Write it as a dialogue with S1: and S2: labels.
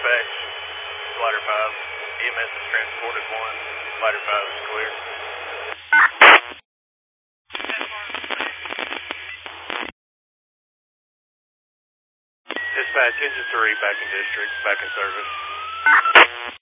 S1: Dispatch, Glider 5. EMS is transported 1. Glider 5 is clear. Dispatch, Engine 3 back in district, back in service.